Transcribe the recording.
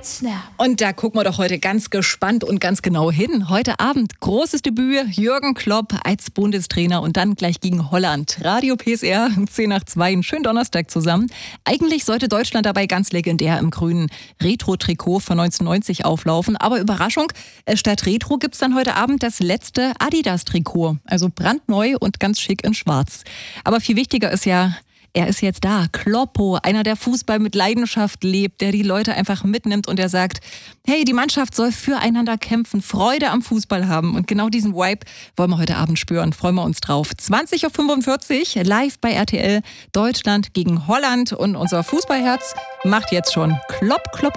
Snap. Und da gucken wir doch heute ganz gespannt und ganz genau hin. Heute Abend großes Debüt, Jürgen Klopp als Bundestrainer und dann gleich gegen Holland. Radio PSR, 10 nach 2, einen schönen Donnerstag zusammen. Eigentlich sollte Deutschland dabei ganz legendär im grünen Retro-Trikot von 1990 auflaufen. Aber Überraschung, statt Retro gibt's dann heute Abend das letzte Adidas-Trikot. Also brandneu und ganz schick in schwarz. Aber viel wichtiger ist ja, er ist jetzt da, Kloppo, einer, der Fußball mit Leidenschaft lebt, der die Leute einfach mitnimmt und der sagt, hey, die Mannschaft soll füreinander kämpfen, Freude am Fußball haben. Und genau diesen Vibe wollen wir heute Abend spüren, freuen wir uns drauf. 20:45 Uhr, live bei RTL, Deutschland gegen Holland. Und unser Fußballherz macht jetzt schon Klopp, Klopp.